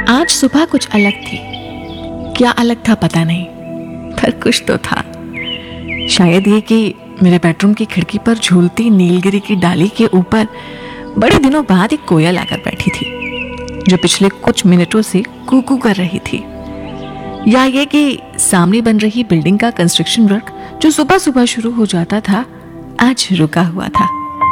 आज सुबह कुछ अलग थी। क्या अलग था पता नहीं, पर कुछ तो था। शायद ये कि मेरे बेडरूम की खिड़की पर झूलती नीलगिरी की डाली के ऊपर बड़े दिनों बाद एक कोयल आकर बैठी थी, जो पिछले कुछ मिनटों से कूकू कर रही थी। या ये कि सामने बन रही बिल्डिंग का कंस्ट्रक्शन वर्क जो सुबह सुबह शुरू हो जाता था, आज रुका हुआ था।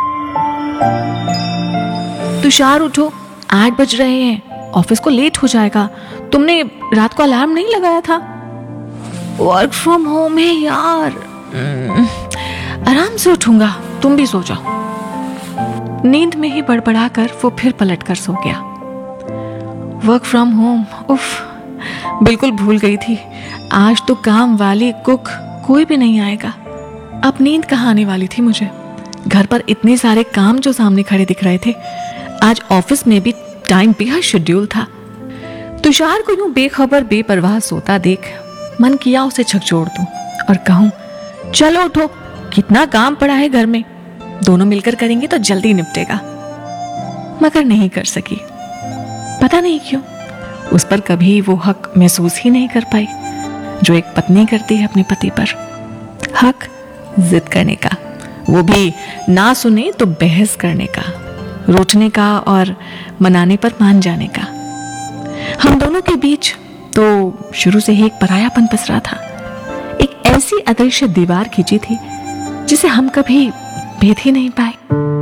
तुषार उठो, 8 बज रहे हैं, ऑफिस को लेट हो जाएगा। तुमने रात को अलार्म नहीं लगाया था? वर्क फ्रॉम होम है यार, आराम से उठूंगा, तुम भी सो जाओ। नींद में ही बड़बड़ाकर वो फिर पलटकर सो गया। वर्क फ्रॉम होम, उफ, बिल्कुल भूल गई थी। आज तो काम वाली कुक कोई भी नहीं आएगा। अब नींद कहाँ आने वाली थी मुझे? घर पर इतने सारे काम जो सामने खड़े दिख रहे थे। आज ऑफिस में भी टाइम बेहद शेड्यूल था। तुषार को यूं बेखबर बेपरवाह सोता देख मन किया उसे झकझोर दूं और कहूं, चलो उठो, कितना काम पड़ा है घर में, दोनों मिलकर करेंगे तो जल्दी निपटेगा। मगर नहीं कर सकी। पता नहीं क्यों, उस पर कभी वो हक महसूस ही नहीं कर पाई जो एक पत्नी करती है अपने पति पर। हक जिद करने का, वो भी ना सुने तो बहस करने का, रोकने का और मनाने पर मान जाने का। हम दोनों के बीच तो शुरू से ही एक परायापन पसरा था। एक ऐसी अदृश्य दीवार खींची थी जिसे हम कभी भेद ही नहीं पाए।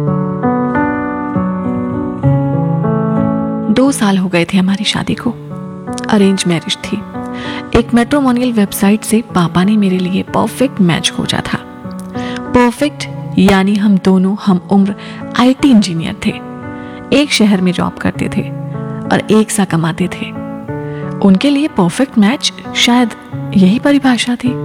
2 साल हो गए थे हमारी शादी को। अरेंज मैरिज थी। एक मैट्रिमोनियल वेबसाइट से पापा ने मेरे लिए परफेक्ट मैच खोजा था। परफेक्ट यानी हम दोनों हम उम्र IT इंजीनियर थे, एक शहर में जॉब करते थे और एक सा कमाते थे। उनके लिए परफेक्ट मैच शायद यही परिभाषा थी।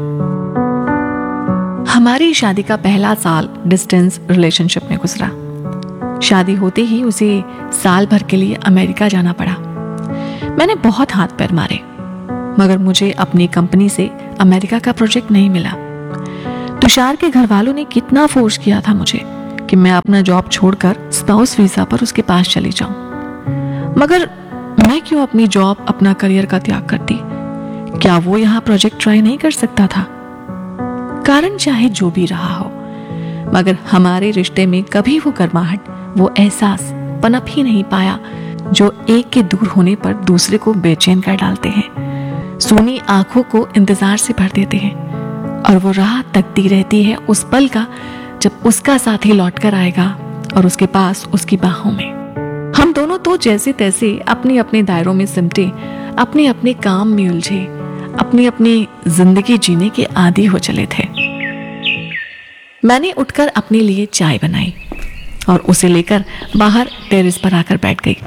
हमारी शादी का पहला साल डिस्टेंस रिलेशनशिप में गुजरा। शादी होते ही उसे साल भर के लिए अमेरिका जाना पड़ा। मैंने बहुत हाथ पैर मारे, मगर मुझे अपनी कंपनी से अमेरिका का प्रोजेक्ट नहीं मिला। तुषार के घर वालों ने कितना फोर्स किया था मुझे कि मैं अपना जॉब छोड़कर स्पाउस वीजा पर उसके पास चली जाऊं। मगर मैं क्यों अपनी जॉब, अपना करियर का त्याग करती? क्या वो यहाँ प्रोजेक्ट ट्राई नहीं कर सकता था? कारण चाहे जो भी रहा हो, मगर हमारे रिश्ते में कभी वो गर्माहट, वो एहसास पनप ही नहीं पाया जो एक के दूर होने पर दूसरे को बेचैन कर डालते हैं, सूनी आंखों को इंतजार से भर देते हैं और वो राह तकती रहती है उस पल का जब उसका साथी लौट कर आएगा और उसके पास उसकी बाहों में। हम दोनों तो जैसे तैसे अपने अपने दायरों में सिमटे, अपने अपने काम में उलझे, अपनी अपनी जिंदगी जीने के आदी हो चले थे। मैंने उठकर अपने लिए चाय बनाई और उसे लेकर बाहर टेरेस पर आकर बैठ गई।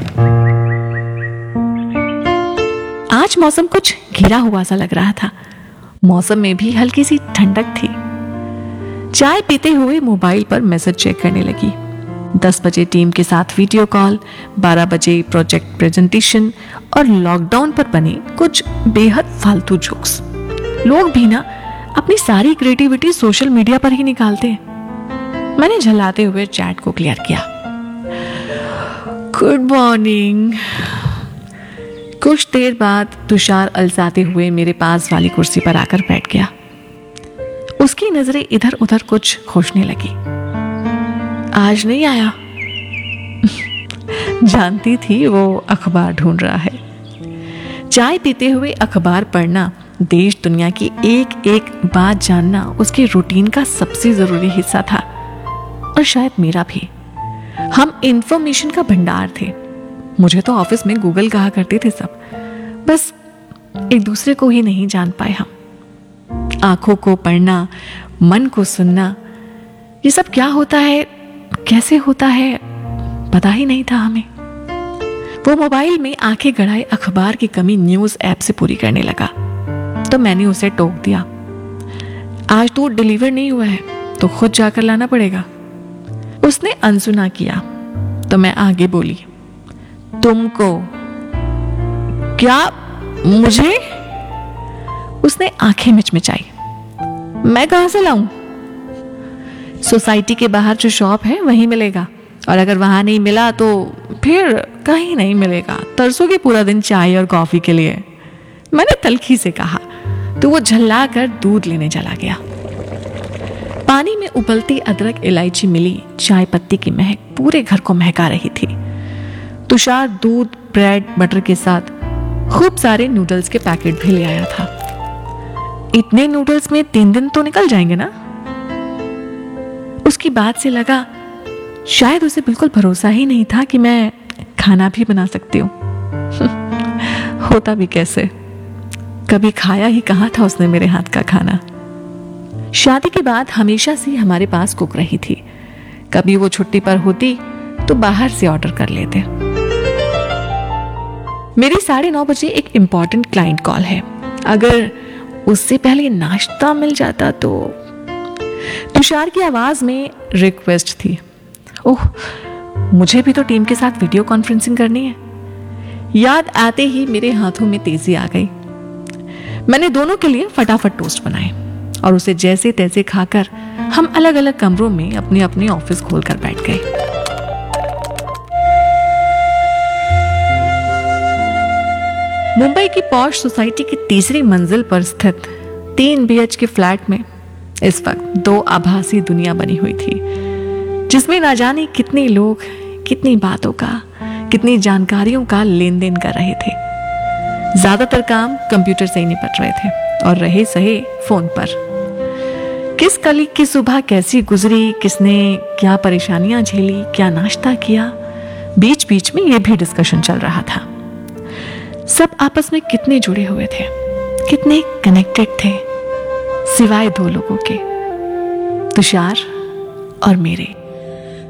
आज मौसम कुछ घिरा हुआ सा लग रहा था। मौसम में भी हल्की सी ठंडक थी। चाय पीते हुए मोबाइल पर मैसेज चेक करने लगी। 10 बजे टीम के साथ वीडियो कॉल, 12 बजे प्रोजेक्ट प्रेजेंटेशन और लॉकडाउन पर बने कुछ बेहद फालतू जोक्स। लोग भी ना अपनी सारी क्रिएटिविटी सोशल मीडिया पर ही निकालते हैं। मैंने झल्लाते हुए चैट को क्लियर किया। Good morning. कुछ देर बाद तुषार अलसाते हुए मेरे पास वाली कुर्सी पर आकर बैठ गया। उसकी नजरें इधर उधर कुछ खोजने लगी। आज नहीं आया? जानती थी वो अखबार ढूंढ रहा है। चाय पीते हुए अखबार पढ़ना, देश दुनिया की एक एक बात जानना उसके रूटीन का सबसे जरूरी हिस्सा था, और शायद मेरा भी। हम इंफॉर्मेशन का भंडार थे। मुझे तो ऑफिस में गूगल कहा करते थे सब, बस एक दूसरे को ही नहीं जान पाए हम। आंखों को पढ़ना, मन को सुनना, ये सब क्या होता है, कैसे होता है, पता ही नहीं था हमें। वो मोबाइल में आंखें गड़ाए अखबार की कमी न्यूज ऐप से पूरी करने लगा, तो मैंने उसे टोक दिया। आज तो डिलीवर नहीं हुआ है तो खुद जाकर लाना पड़ेगा। उसने अनसुना किया तो मैं आगे बोली, तुमको? क्या मुझे? उसने आंखें मिचमिचाई। मैं कहां से लाऊं? सोसाइटी के बाहर जो शॉप है वहीं मिलेगा, और अगर वहां नहीं मिला तो फिर कहीं नहीं मिलेगा, तरसोगे पूरा दिन चाय और कॉफी के लिए, मैंने तलखी से कहा। तो वो झल्ला कर दूध लेने चला गया। पानी में उबलती अदरक इलायची मिली चाय पत्ती की महक पूरे घर को महका रही थी। तुषार दूध ब्रेड बटर के साथ खूब सारे नूडल्स के पैकेट भी ले आया था। इतने नूडल्स में 3 दिन तो निकल जाएंगे ना। उसकी बात से लगा शायद उसे बिल्कुल भरोसा ही नहीं था कि मैं खाना भी बना सकती हूँ। होता भी कैसे, कभी खाया ही कहाँ था उसने मेरे हाथ का खाना। शादी के बाद हमेशा से हमारे पास कुक रही थी। कभी वो छुट्टी पर होती तो बाहर से ऑर्डर कर लेते। मेरी 9:30 बजे एक इंपॉर्टेंट क्लाइंट कॉल है, अगर उससे पहले नाश्ता मिल जाता तो। तुषार की आवाज में रिक्वेस्ट थी। ओह, मुझे भी तो टीम के साथ वीडियो कॉन्फ्रेंसिंग करनी है। याद आते ही मेरे हाथों में तेजी आ गई। मैंने दोनों के लिए फटाफट टोस्ट बनाए और उसे जैसे तैसे खाकर हम अलग अलग कमरों में अपने अपने ऑफिस खोलकर बैठ गए। मुंबई की पॉश सोसाइटी की तीसरी मंजिल पर स्थित 3 BH के फ्लैट में इस वक्त 2 आभासी दुनिया बनी हुई थी, जिसमें ना जाने कितने लोग कितनी बातों का, कितनी जानकारियों का लेन देन कर रहे थे। ज्यादातर काम कंप्यूटर से ही निपट रहे थे और रहे सहे फोन पर। किस कलीग की सुबह कैसी गुजरी, किसने क्या परेशानियां झेली, क्या नाश्ता किया, बीच बीच में यह भी डिस्कशन चल रहा था। सब आपस में कितने जुड़े हुए थे, कितने कनेक्टेड थे, सिवाय 2 लोगों के, तुषार और मेरे।